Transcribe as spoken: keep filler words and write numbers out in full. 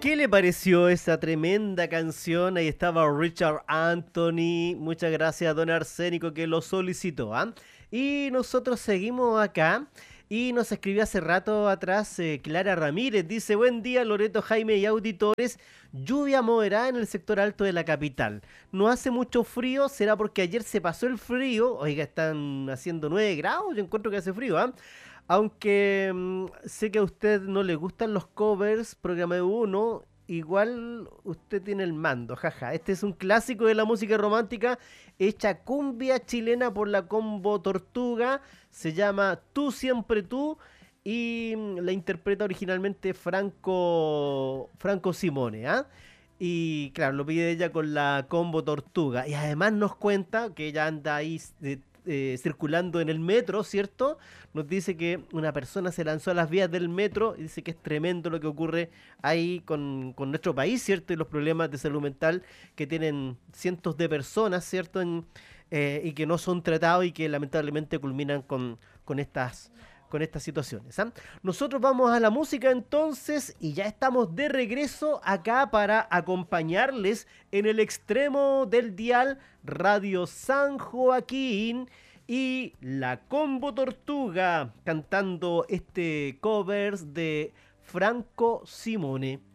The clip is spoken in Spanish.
¿Qué le pareció esa tremenda canción? Ahí estaba Richard Anthony. Muchas gracias a don Arsénico que lo solicitó. ¿Ah? Y nosotros seguimos acá. Y nos escribió hace rato atrás eh, Clara Ramírez. Dice, buen día Loreto, Jaime y auditores. Lluvia moderada en el sector alto de la capital. No hace mucho frío, será porque ayer se pasó el frío. Oiga, están haciendo nueve grados, yo encuentro que hace frío, ¿ah? Aunque mm, sé que a usted no le gustan los covers, programa de uno, igual usted tiene el mando, jaja. Este es un clásico de la música romántica, hecha cumbia chilena por la Combo Tortuga, se llama Tú siempre tú y mm, la interpreta originalmente Franco, Franco Simone, ¿ah? Y claro, lo pide ella con la Combo Tortuga. Y además nos cuenta que ella anda ahí eh, eh, circulando en el metro, ¿cierto? Nos dice que una persona se lanzó a las vías del metro y dice que es tremendo lo que ocurre ahí con, con nuestro país, ¿cierto? Y los problemas de salud mental que tienen cientos de personas, ¿cierto? En, eh, y que no son tratados y que lamentablemente culminan con, con estas con estas situaciones. ¿Ah? Nosotros vamos a la música entonces y ya estamos de regreso acá para acompañarles en el extremo del dial Radio San Joaquín y la Combo Tortuga cantando este covers de Franco Simone.